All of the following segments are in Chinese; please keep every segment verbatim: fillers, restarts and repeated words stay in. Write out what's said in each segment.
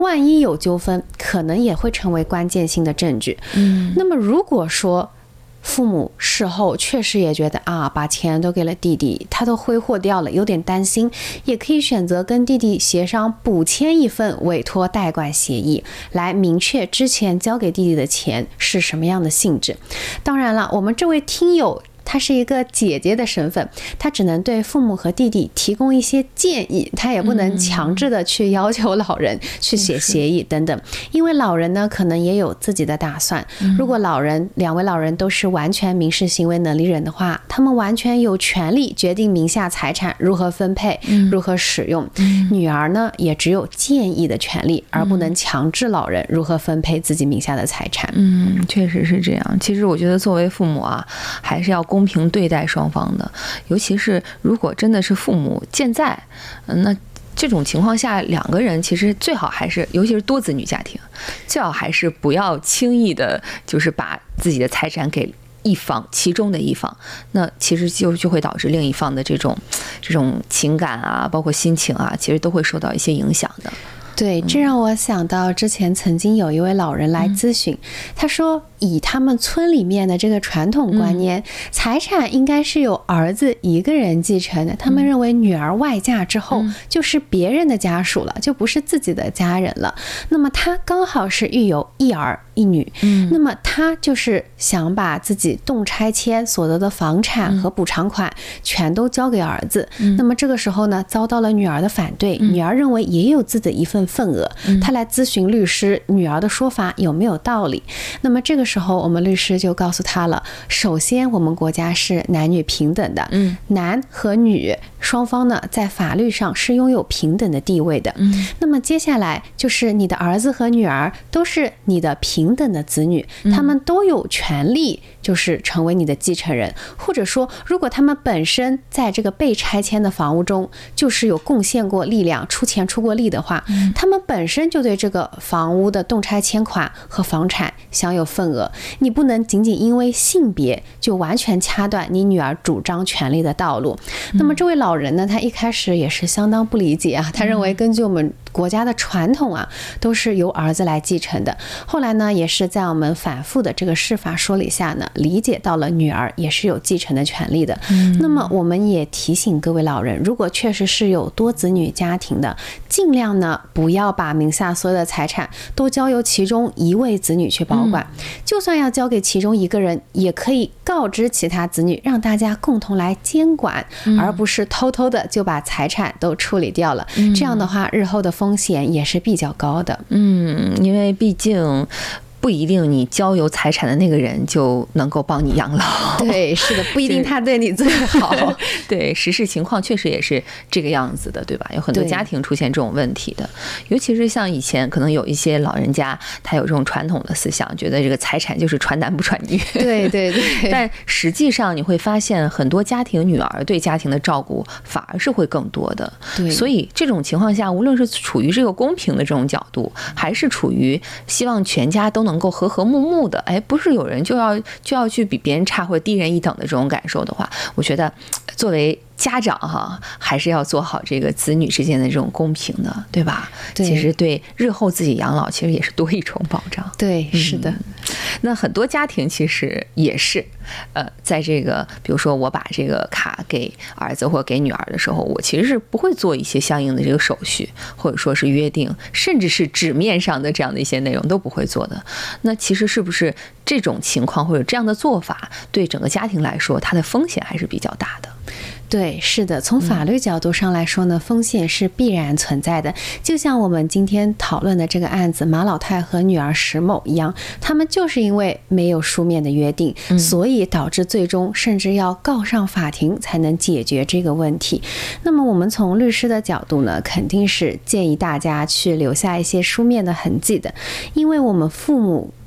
万一有纠纷，可能也会成为关键性的证据。嗯，那么如果说父母事后确实也觉得啊，把钱都给了弟弟，他都挥霍掉了，有点担心，也可以选择跟弟弟协商补签一份委托代管协议，来明确之前交给弟弟的钱是什么样的性质。当然了，我们这位听友她是一个姐姐的身份，她只能对父母和弟弟提供一些建议，她也不能强制的去要求老人去写协议等等，因为老人呢可能也有自己的打算。如果老人两位老人都是完全民事行为能力人的话，他们完全有权利决定名下财产如何分配、如何使用。女儿呢也只有建议的权利，而不能强制老人如何分配自己名下的财产。 嗯，确实是这样。其实我觉得作为父母啊，还是要公平对待双方的，尤其是如果真的是父母健在，那这种情况下，两个人其实最好还是，尤其是多子女家庭，最好还是不要轻易的，就是把自己的财产给一方，其中的一方，那其实就就会导致另一方的这种这种情感啊，包括心情啊，其实都会受到一些影响的。 对，这让我想到之前曾经有一位老人来咨询，他说以他们村里面的这个传统观念，财产应该是由儿子一个人继承的，他们认为女儿外嫁之后就是别人的家属了，就不是自己的家人了。那么他刚好是育有一儿一女，那么他就是想把自己动拆迁所得的房产和补偿款全都交给儿子。那么这个时候呢，遭到了女儿的反对，女儿认为也有自己的一份份额，她来咨询律师，女儿的说法有没有道理？那么这个时候我们律师就告诉她了，首先我们国家是男女平等的，男和女双方呢在法律上是拥有平等的地位的。那么接下来就是你的儿子和女儿都是你的平等的子女，他们都有权利就是成为你的继承人，或者说如果他们本身在这个被拆迁的房屋中就是有贡献过力量，出钱出过力的话，他们本身就对这个房屋的动拆迁款和房产享有份额，你不能仅仅因为性别就完全掐断你女儿主张权利的道路。那么这位老人呢，他一开始也是相当不理解啊，他认为根据我们国家的传统啊，都是由儿子来继承的。后来呢，也是在我们反复的这个释法说理下呢，理解到了女儿也是有继承的权利的。嗯、那么我们也提醒各位老人，如果确实是有多子女家庭的，尽量呢不要把名下所有的财产都交由其中一位子女去保管，嗯、就算要交给其中一个人，也可以告知其他子女，让大家共同来监管，嗯、而不是偷偷的就把财产都处理掉了。嗯、这样的话，日后的风险也是比较高的。 嗯，因为毕竟不一定你交由财产的那个人就能够帮你养老。 对，是的，不一定他对你最好。 对，实事情况确实也是这个样子的，对吧？有很多家庭出现这种问题的，尤其是像以前可能有一些老人家，他有这种传统的思想，觉得这个财产就是传男不传女。 对对对。 但实际上你会发现，很多家庭女儿对家庭的照顾反而是会更多的。 对， 所以这种情况下，无论是处于这个公平的这种角度，还是处于希望全家都能能够和和睦睦的，哎，不是有人就要就要去比别人差或者低人一等的这种感受的话，我觉得作为家长哈，还是要做好这个子女之间的这种公平的，对吧？ 对， 其实对日后自己养老，其实也是多一重保障。 对，是的。 嗯、那很多家庭其实也是，呃，在这个比如说我把这个卡给儿子或给女儿的时候，我其实是不会做一些相应的这个手续，或者说是约定，甚至是纸面上的这样的一些内容都不会做的。那其实是不是这种情况或者这样的做法，对整个家庭来说，它的风险还是比较大的？ 对，是的，从法律角度上来说呢，风险是必然存在的。就像我们今天讨论的这个案子，马老太和女儿石某一样，他们就是因为没有书面的约定，所以导致最终甚至要告上法庭才能解决这个问题。那么我们从律师的角度呢，肯定是建议大家去留下一些书面的痕迹的，因为我们父母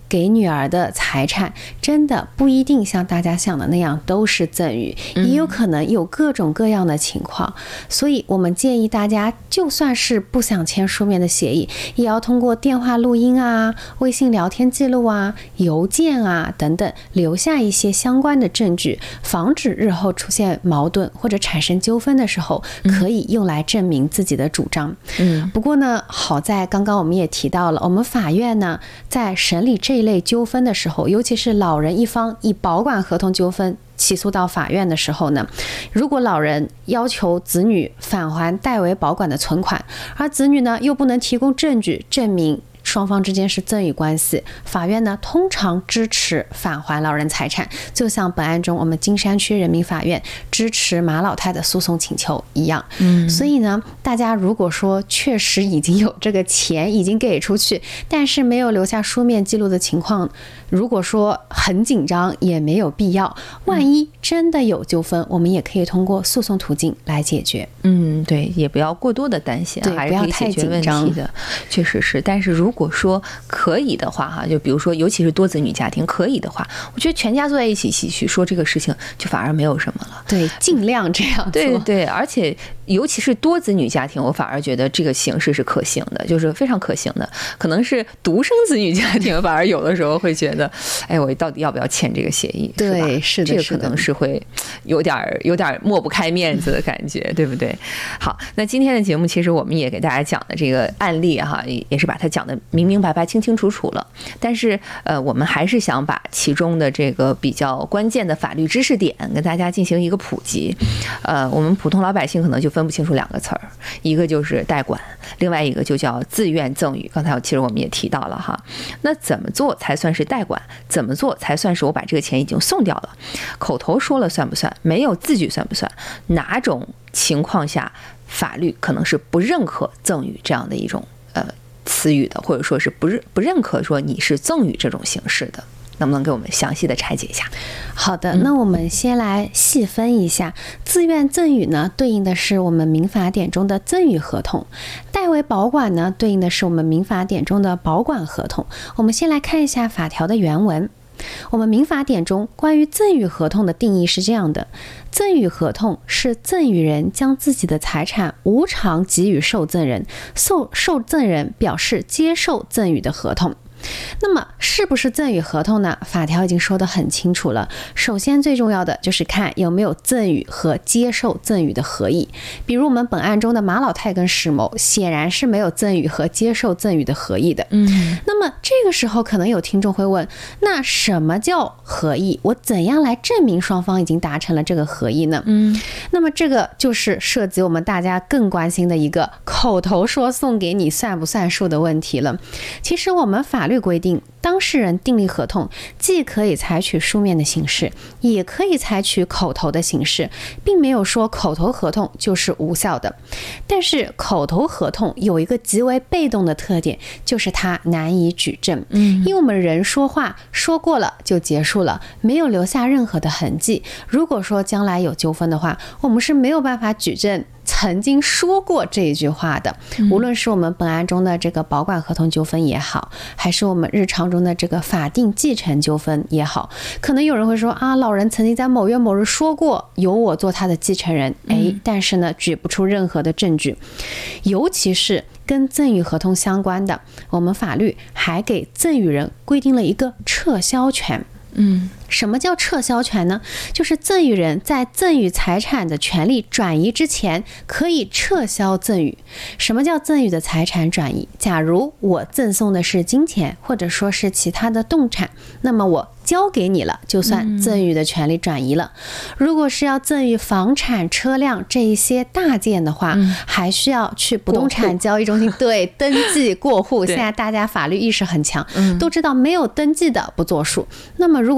给女儿的财产真的不一定像大家想的那样都是赠与，也有可能有各种各样的情况。所以我们建议大家，就算是不想签书面的协议，也要通过电话录音啊、微信聊天记录啊、邮件啊等等，留下一些相关的证据，防止日后出现矛盾或者产生纠纷的时候，可以用来证明自己的主张。嗯，不过呢，好在刚刚我们也提到了，我们法院呢在审理这一类纠纷的时候，尤其是老人一方以保管合同纠纷起诉到法院的时候呢，如果老人要求子女返还代为保管的存款，而子女呢又不能提供证据证明双方之间是赠与关系，法院呢通常支持返还老人财产，就像本案中我们金山区人民法院支持马老太的诉讼请求一样。嗯，所以呢，大家如果说确实已经有这个钱已经给出去，但是没有留下书面记录的情况，如果说很紧张也没有必要，万一真的有纠纷，我们也可以通过诉讼途径来解决。 嗯，对，也不要过多的担心，还是可以解决问题的，确实是。但是如果说可以的话哈，就比如说尤其是多子女家庭可以的话，我觉得全家坐在一起去说这个事情就反而没有什么了。 对，尽量这样做。 对对，而且尤其是多子女家庭，我反而觉得这个形式是可行的，就是非常可行的。可能是独生子女家庭反而有的时候会觉得，哎，我到底要不要签这个协议？ 对，是的， 这个可能是会有点有点抹不开面子的感觉，对不对？好，那今天的节目其实我们也给大家讲的这个案例哈，也是把它讲的明明白白、清清楚楚了。但是呃，我们还是想把其中的这个比较关键的法律知识点跟大家进行一个普及。呃，我们普通老百姓可能就分不清楚两个词儿，一个就是代管，另外一个就叫自愿赠与。刚才其实我们也提到了哈，那怎么做才算是代管？怎么做才算是我把这个钱已经送掉了？口头说了算不算？没有字据算不算？哪种情况下法律可能是不认可赠与这样的一种呃词语的，或者说是不认不认可说你是赠与这种形式的？能不能给我们详细的拆解一下？ 好的，那我们先来细分一下。自愿赠与呢，对应的是我们民法典中的赠与合同；代为保管呢，对应的是我们民法典中的保管合同。我们先来看一下法条的原文。我们民法典中关于赠与合同的定义是这样的：赠与合同是赠与人将自己的财产无偿给予受赠人，受受赠人表示接受赠与的合同。那么是不是赠与合同呢？法条已经说得很清楚了。首先最重要的就是看有没有赠与和接受赠与的合意。比如我们本案中的马老太跟石某显然是没有赠与和接受赠与的合意的。嗯，那么这个时候可能有听众会问，那什么叫合意？我怎样来证明双方已经达成了这个合意呢？嗯，那么这个就是涉及我们大家更关心的一个口头说送给你算不算数的问题了。其实我们法律规定，当事人订立合同既可以采取书面的形式，也可以采取口头的形式，并没有说口头合同就是无效的。但是口头合同有一个极为被动的特点，就是它难以举证。嗯，因为我们人说话说过了就结束了，没有留下任何的痕迹。如果说将来有纠纷的话，我们是没有办法举证曾经说过这一句话的。无论是我们本案中的这个保管合同纠纷也好，还是我们日常中的这个法定继承纠纷也好，可能有人会说啊，老人曾经在某月某日说过由我做他的继承人，哎，但是呢举不出任何的证据。尤其是跟赠与合同相关的，我们法律还给赠与人规定了一个撤销权。嗯，什么叫撤销权呢？就是赠与人在赠与财产的权利转移之前，可以撤销赠与。什么叫赠与的财产转移？假如我赠送的是金钱，或者说是其他的动产，那么我交给你了，就算赠与的权利转移了。如果是要赠与房产、车辆这一些大件的话，嗯、还需要去不动产交易中心对登记过户。现在大家法律意识很强，嗯、都知道没有登记的不作数。那么如果赠与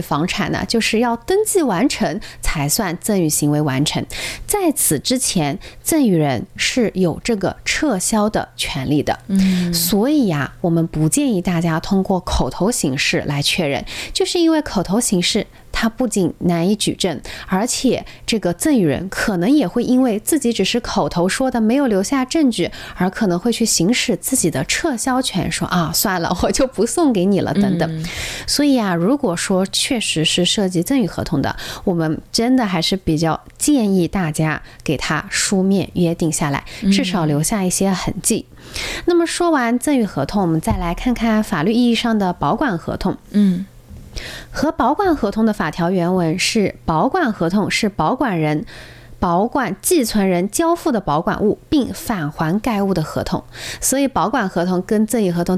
房产呢，就是要登记完成才算赠与行为完成，在此之前赠与人是有这个撤销的权利的。 嗯， 所以呀、啊，我们不建议大家通过口头形式来确认，就是因为口头形式它不仅难以举证，而且这个赠与人可能也会因为自己只是口头说的，没有留下证据，而可能会去行使自己的撤销权，说啊算了，我就不送给你了等等。 嗯、 所以啊，如果说确实是涉及赠与合同的，我们真的还是比较建议大家给他书面约定下来，至少留下一些痕迹。嗯、那么说完赠与合同，我们再来看看法律意义上的保管合同。 嗯。 和保管合同的法条原文是：保管合同是保管人保管寄存人交付的保管物并返还该物的合同。所以保管合同跟赠与合同